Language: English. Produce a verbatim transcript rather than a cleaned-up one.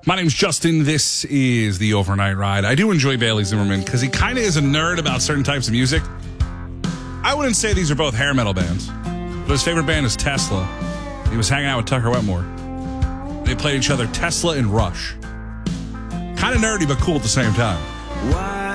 My name's Justin. This is the Overnight Ride. I do enjoy Bailey Zimmerman because he kind of is a nerd about certain types of music. I wouldn't say these are both hair metal bands, but his favorite band is Tesla. He was hanging out with Tucker Wetmore. They played each other Tesla and Rush. Kind of nerdy, but cool at the same time.